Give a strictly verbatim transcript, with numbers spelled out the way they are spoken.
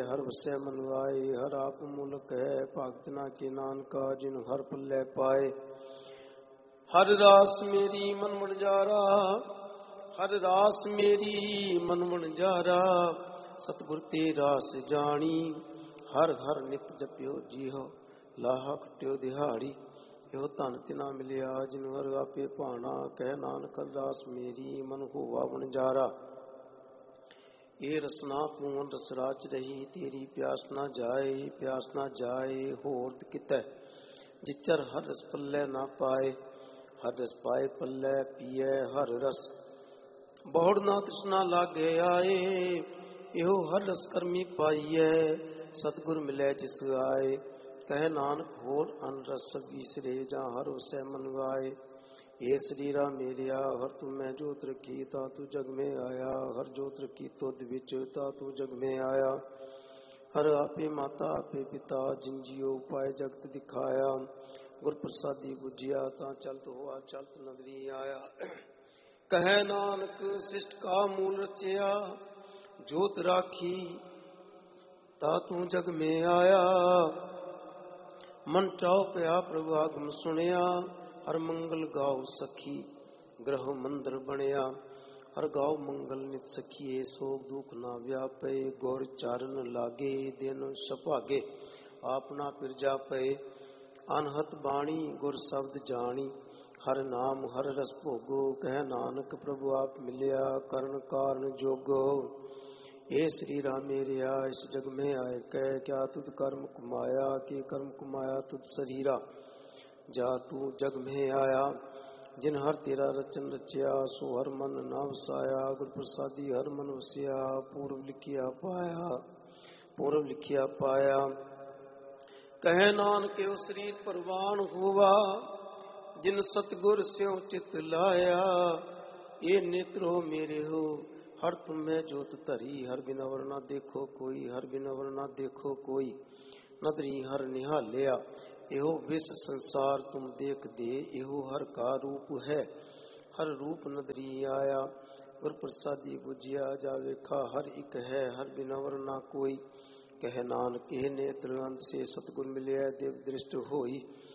हर वसै मन आए। हर आप मुलक है भगत ना के नानका जिन हर पल्लै पाए। हर रास मेरी मन वणजारा, हर रास मेरी मन वणजारा। सतगुर ते रास जानी, हर हर नित जपियो जीहो। लाहा खट्टियो दिहाड़ी, यो धन तिना मिलिया जिन हर आपे भाना। कह नानक हर रास मेरी मन होवा वणजारा। ये रसना पूर्ण रस राच रही, तेरी प्यास ना जाए प्यास ना जाए होर कितै। जिचर हर रस पल्लै ना पाए, हर रस पाए पल्लै पिए हर रस। बहुड़ ना तृष्णा लागे आए, इहो हर रस करमी पाइए। सतगुर मिलै जिस आए, कह नानक होर अन रस बिसरे। जा हर वसै मन गाए। हे शरीरा मेरिया हर तुम मैं जोत रखी, ता तू जग में आया। हर जोत रखी तुद विच, ता तू जग में आया। हर आपे माता आपे पिता, जिन जियो उपाय जगत दिखाया। गुर प्रसादी बुझिया, ता चलत हुआ चलत नदरी आया। कह नानक शिष्ट का मूल रचया, जोत राखी ता तू जग में आया। मन चाओ पया प्रभु आगम सुनिया, हर मंगल गाओ सखी ग्रह मंदिर बनया। हर गाओ मंगल नित सखिए, सोग दुख ना व्यापे। गौर चारण लागे दिन सभागे, आपना पिरजा पे। अनहत बाणी गुर शब्द जानी, हर नाम हर रस भोगो। कह नानक प्रभु आप मिलिया, करण कारण जोगो। हे श्री राम मेरिया इस जग में आए, कह क्या तुद कर्म कुमाया। के कर्म कुमाया तुद शरीरा, जा तू जग में आया। जिन हर तेरा रचन रचया, सो हर मन ना वसाया। गुर प्रसादी हर मन वसिया, पूर्व लिखिया पाया पूर्व लिखिया पाया। कह नानक के शरीर परवान हुआ, जिन सतगुर स्यों चित लाया। ये नेत्रो मेरे हो हर तुम में जोत धरी। हर बिन अवर ना देखो कोई, हर बिन अवर ना देखो कोई। नदरी हर निहालिया, एहो विश्व संसार तुम देख दे। एहो हर का रूप है, हर रूप नदरी आया। गुर प्रसादी बुझिया, जा वेखा हर एक है। हर बिन अवर ना कोई, कह नानक के नेत्र अंत से। सतगुर मिलिया देव दृष्ट होई,